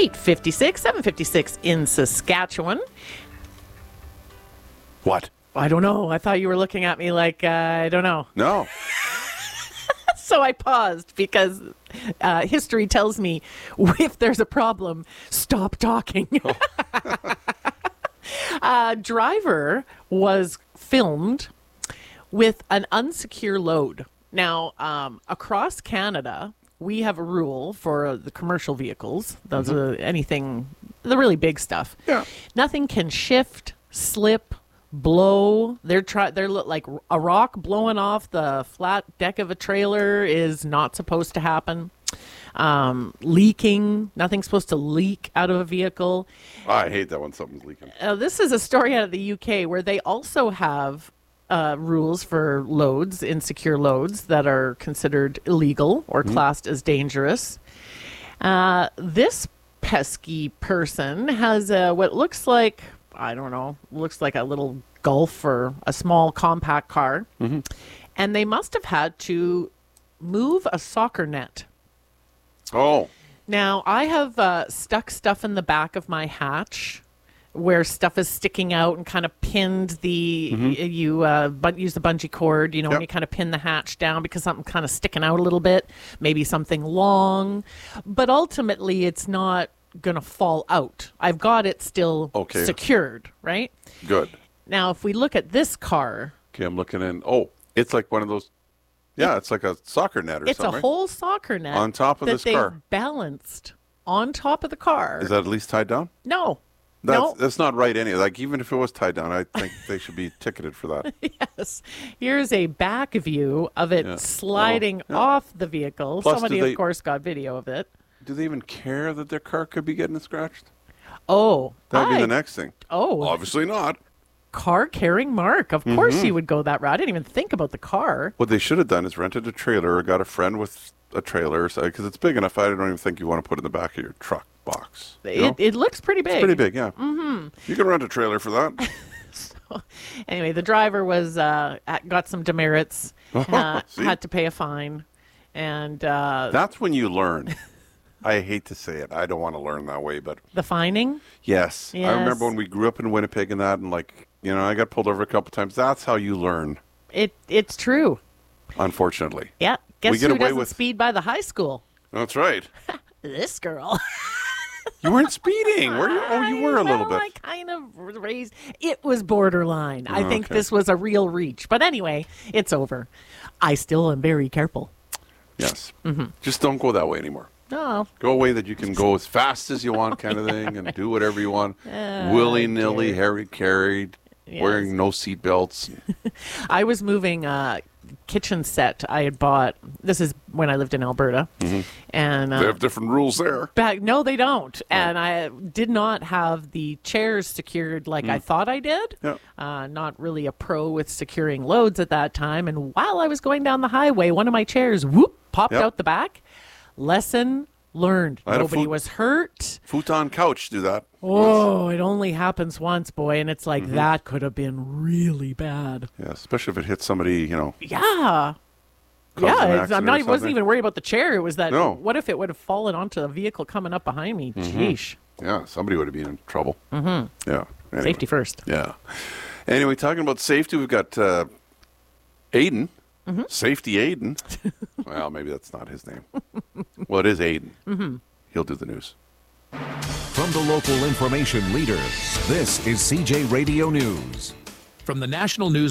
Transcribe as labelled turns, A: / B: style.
A: 8:56, 7:56 in Saskatchewan.
B: What?
A: I don't know. I thought you were looking at me like, I don't know.
B: No.
A: So I paused because history tells me if there's a problem, stop talking. A driver was filmed with an unsecure load. Now, across Canada, we have a rule for the commercial vehicles. Those are anything, the really big stuff.
B: Yeah.
A: Nothing can shift, slip, blow. They're like a rock blowing off the flat deck of a trailer is not supposed to happen. Leaking, nothing's supposed to leak out of a vehicle.
B: I hate that when something's leaking.
A: This is a story out of the UK where they also have rules for loads, insecure loads that are considered illegal or classed as dangerous. This pesky person has what looks like, I don't know, looks like a little Golf or a small compact car. And they must have had to move a soccer net.
B: Oh.
A: Now, I have stuck stuff in the back of my hatch where stuff is sticking out and kind of pinned the, but use the bungee cord, you know, when you kind of pin the hatch down because something's kind of sticking out a little bit, maybe something long. But ultimately, it's not going to fall out. I've got it still secured, right?
B: Good.
A: Now, if we look at this car.
B: Okay, I'm looking in. Oh, it's like one of those. Yeah, it's like a soccer net or something.
A: It's a whole soccer net
B: on top of this car.
A: That they've balanced on top of the car.
B: Is that at least tied down?
A: No.
B: That's not right anyway. Like, even if it was tied down, I think they should be ticketed for that.
A: Yes. Here's a back view of it sliding off the vehicle.
B: Plus,
A: somebody, of course, got video of it.
B: Do they even care that their car could be getting scratched?
A: Oh.
B: That would be the next thing.
A: Oh.
B: Obviously not.
A: Car carrying mark. Of course you would go that route. I didn't even think about the car.
B: What they should have done is rented a trailer or got a friend with a trailer because it's big enough. I don't even think you want to put it in the back of your truck box.
A: It looks pretty big.
B: It's pretty big, yeah. You can rent a trailer for that.
A: So, anyway, the driver was got some demerits, had to pay a fine. And
B: that's when you learn. I hate to say it. I don't want to learn that way, but...
A: The fining?
B: Yes. I remember when we grew up in Winnipeg and that, and like, you know, I got pulled over a couple times. That's how you learn.
A: It's true.
B: Unfortunately.
A: Yeah. Guess who doesn't speed by the high school?
B: That's right.
A: This girl.
B: You weren't speeding, were you? Oh, you were a little bit.
A: I kind of raised... It was borderline. I think this was a real reach. But anyway, it's over. I still am very careful.
B: Yes. Just don't go that way anymore.
A: No.
B: Go away that you can go as fast as you want kind of thing and do whatever you want. Willy-nilly, harry-carried, wearing no seat belts.
A: I was moving a kitchen set I had bought. This is when I lived in Alberta. And
B: they have different rules there.
A: No, they don't. And I did not have the chairs secured like I thought I did. Not really a pro with securing loads at that time. And while I was going down the highway, one of my chairs, popped out the back. Lesson learned. Nobody was hurt.
B: Futon couch do that.
A: Oh, it only happens once, boy. And it's like, that could have been really bad.
B: Yeah, especially if it hits somebody, you know.
A: Yeah. Yeah, I wasn't even worried about the chair. It was that, what if it would have fallen onto a vehicle coming up behind me? Sheesh.
B: Yeah, somebody would have been in trouble. Yeah. Anyway.
A: Safety first.
B: Yeah. Anyway, talking about safety, we've got Aiden. Safety Aiden. Well, maybe that's not his name. Well, it is Aiden. He'll do the news.
C: From the local information leader, this is CJ Radio News.
D: From the National News